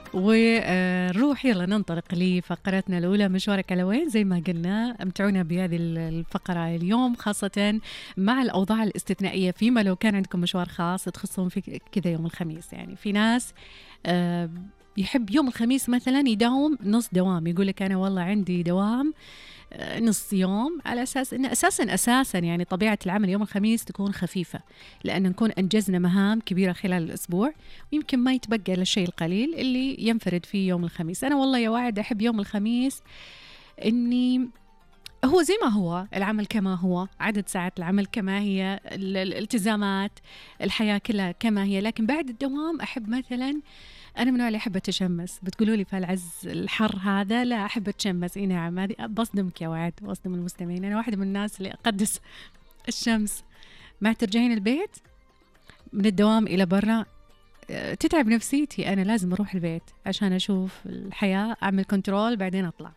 ونروح يلا ننطلق لفقرتنا الأولى. مشوارك على وين؟ زي ما قلنا امتعونا بهذه الفقرة اليوم، خاصة مع الأوضاع الاستثنائية، فيما لو كان عندكم مشوار خاص تخصهم في كذا يوم الخميس. يعني في ناس يحب يوم الخميس مثلا يداوم نص دوام، يقول لك أنا والله عندي دوام نص يوم، على أساس أن أساسا يعني طبيعة العمل يوم الخميس تكون خفيفة، لأن نكون أنجزنا مهام كبيرة خلال الأسبوع، ويمكن ما يتبقى إلا الشيء القليل اللي ينفرد فيه يوم الخميس. أنا والله يا واعد أحب يوم الخميس إني هو زي ما هو العمل، كما هو عدد ساعات العمل كما هي، الالتزامات، الحياة كلها كما هي، لكن بعد الدوام أحب مثلا، أنا من النوع اللي أحب أتشمس. بتقولوا لي في العز الحر هذا، لا أحب أتشمس. إي نعم، هذه بصدمك يا وعد، بصدم المستمعين. أنا واحدة من الناس اللي أقدس الشمس. ما ترجعين البيت من الدوام إلى برا تتعب نفسيتي، أنا لازم أروح البيت عشان أشوف الحياة، أعمل كنترول بعدين أطلع.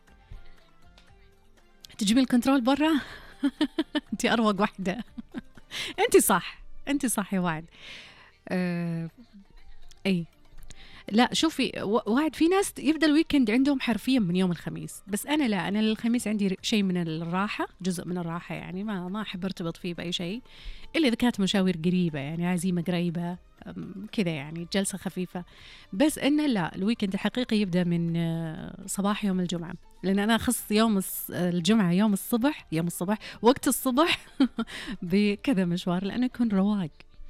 تجيبين الكنترول برا أنت أروق واحدة. أنت صح، أنت صح يا وعد. أي لا شوفي واحد، في ناس يبدأ الويكند عندهم حرفيا من يوم الخميس، بس أنا لا، أنا الخميس عندي شيء من الراحة، جزء من الراحة، يعني ما أحب أرتبط فيه بأي شيء إلا إذا كانت مشاوير قريبة، يعني عزيمة قريبة كذا، يعني جلسة خفيفة. بس إنه لا، الويكند الحقيقي يبدأ من صباح يوم الجمعة، لأن أنا أخص يوم الجمعة يوم الصبح وقت الصبح بكذا مشوار، لأنه يكون رواق.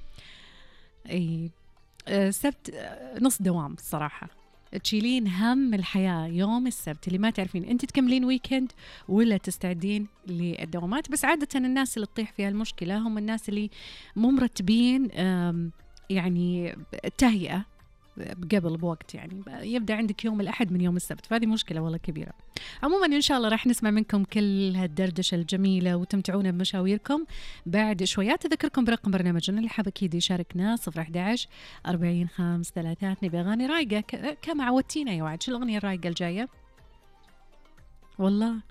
أي السبت نص دوام الصراحة، تشيلين هم الحياة يوم السبت، اللي ما تعرفين أنت تكملين ويكند ولا تستعدين للدوامات. بس عادة الناس اللي تطيح فيها المشكلة هم الناس اللي مو مرتبين يعني تهيئة قبل بوقت، يعني يبدأ عندك يوم الأحد من يوم السبت، فهذه مشكلة والله كبيرة. عموما إن شاء الله راح نسمع منكم كل هالدردشة الجميلة وتمتعونا بمشاويركم بعد شويات. أذكركم برقم برنامجنا اللي حاب أكيد يشاركنا 011 40 5 3. نبي أغاني رايقة كما عودتينا يا وعد. شو الأغنية الرايقة الجاية؟ والله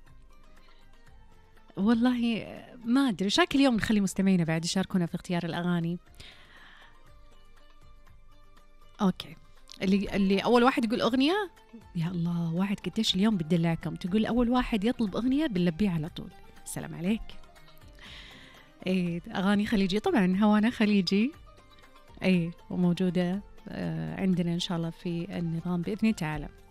ما أدري، شاك اليوم نخلي مستمعينا بعد يشاركونا في اختيار الأغاني. أوكي، اللي أول واحد يقول أغنية، يا الله واحد قديش اليوم بتدلعكم، تقول أول واحد يطلب أغنية بنلبيه على طول. السلام عليك. إيه أغاني خليجي طبعا، هوانا خليجي، إيه وموجودة عندنا إن شاء الله في النظام بإذن تعالى.